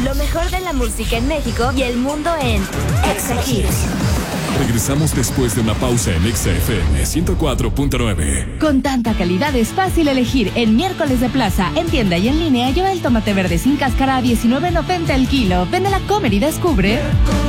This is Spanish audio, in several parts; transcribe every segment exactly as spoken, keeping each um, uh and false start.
Lo mejor de la música en México y el mundo en Exa Hits. Regresamos después de una pausa en Exa F M ciento cuatro punto nueve. Con tanta calidad es fácil elegir. En miércoles de plaza, en tienda y en línea, lleva el tomate verde sin cáscara a diecinueve noventa el kilo. Ven a la Comer y descubre.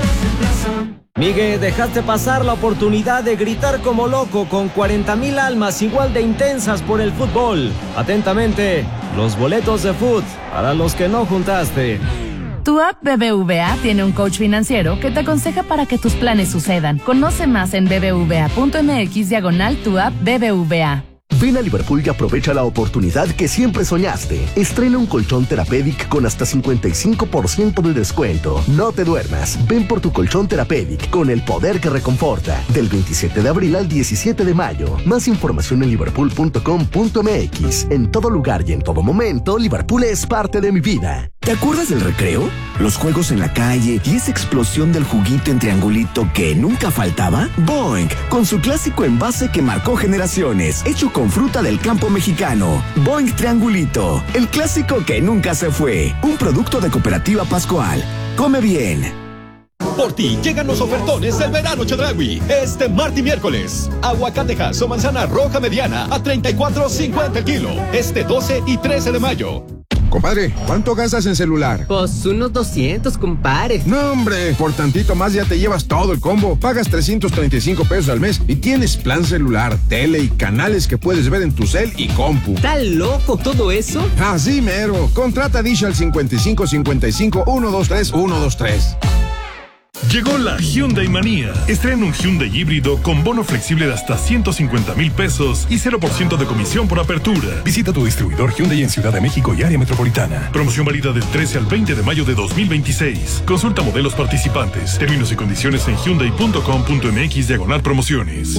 Miguel, dejaste pasar la oportunidad de gritar como loco con cuarenta mil almas igual de intensas por el fútbol. Atentamente, los boletos de fut para los que no juntaste. Tu app B B V A tiene un coach financiero que te aconseja para que tus planes sucedan. Conoce más en bbva.mx diagonal tu app B B V A. Ven a Liverpool y aprovecha la oportunidad que siempre soñaste. Estrena un colchón Therapeutic con hasta cincuenta y cinco por ciento de descuento. No te duermas. Ven por tu colchón Therapeutic con el poder que reconforta. Del veintisiete de abril al diecisiete de mayo. Más información en liverpool punto com punto m x. En todo lugar y en todo momento, Liverpool es parte de mi vida. ¿Te acuerdas del recreo? Los juegos en la calle y esa explosión del juguito en triangulito que nunca faltaba. Boing, con su clásico envase que marcó generaciones, hecho con fruta del campo mexicano. Boing Triangulito, el clásico que nunca se fue. Un producto de Cooperativa Pascual. Come bien. Por ti llegan los ofertones del verano Chedraui. Este martes y miércoles. Aguacatejas o manzana roja mediana a treinta y cuatro cincuenta el kilo. Este doce y trece de mayo. Compadre, ¿cuánto gastas en celular? Pues unos doscientos, compadre. No, hombre, por tantito más ya te llevas todo el combo. Pagas trescientos treinta y cinco pesos al mes y tienes plan celular, tele y canales que puedes ver en tu cel y compu. ¿Está loco todo eso? Así mero. Contrata Dish al cincuenta y cinco cincuenta y cinco uno dos tres uno dos tres. Llegó la Hyundai Manía. Estrena un Hyundai híbrido con bono flexible de hasta ciento cincuenta mil pesos y cero por ciento de comisión por apertura. Visita tu distribuidor Hyundai en Ciudad de México y área metropolitana. Promoción válida del trece al veinte de mayo de dos mil veintiséis. Consulta modelos participantes. Términos y condiciones en hyundai punto com punto m x diagonal promociones.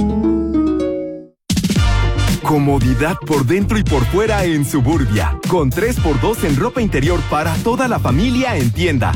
Comodidad por dentro y por fuera en Suburbia. Con tres por dos en ropa interior para toda la familia en tienda.